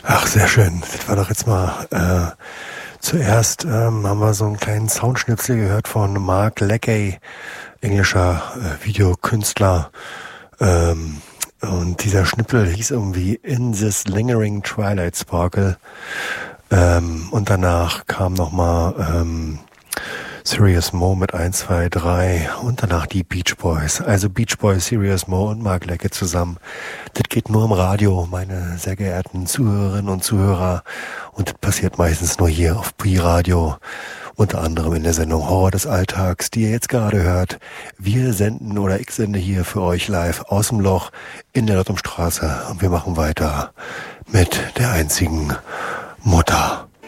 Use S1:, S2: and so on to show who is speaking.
S1: Ach, sehr schön. Das war doch jetzt mal zuerst haben wir so einen kleinen Soundschnipsel gehört von Mark Leckey, englischer Videokünstler. Und dieser Schnipsel hieß irgendwie In This Lingering Twilight Sparkle. Und danach kam nochmal Serious Mo mit 1, 2, 3 und danach die Beach Boys. Also Beach Boys, Serious Mo und Mark Leckey zusammen. Das geht nur im Radio, meine sehr geehrten Zuhörerinnen und Zuhörer. Und das passiert meistens nur hier auf Pi-Radio. Unter anderem in der Sendung Horror des Alltags, die ihr jetzt gerade hört. Wir senden oder ich sende hier für euch live aus dem Loch in der Lottumstraße. Und wir machen weiter mit der einzigen Mutter.